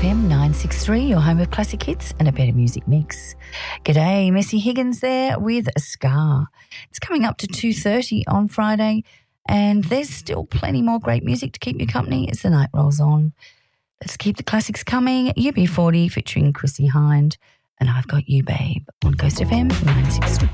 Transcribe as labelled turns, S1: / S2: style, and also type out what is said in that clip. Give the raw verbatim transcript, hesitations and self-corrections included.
S1: M nine sixty-three, your home of classic hits and a better music mix. G'day, Missy Higgins there with a Scar. It's coming up to two thirty on Friday, and there's still plenty more great music to keep you company as the night rolls on. Let's keep the classics coming. U B forty featuring Chrissy Hind, and I've Got You, Babe, on Coast F M nine sixty.